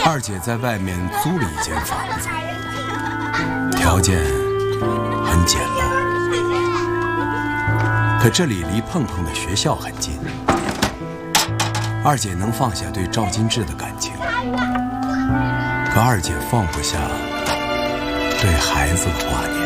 二姐在外面租了一间房子，条件很简陋，可这里离碰碰的学校很近，二姐能放下对赵金志的感情，可二姐放不下对孩子的挂念。